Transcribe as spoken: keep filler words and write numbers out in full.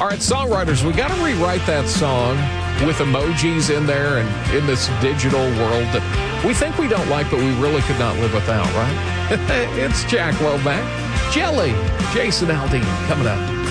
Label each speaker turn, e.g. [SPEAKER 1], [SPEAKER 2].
[SPEAKER 1] All right, songwriters, we got to rewrite that song with emojis in there and in this digital world that we think we don't like, but we really could not live without, right? It's Jack Womack, Jelly, Jason Aldean coming up.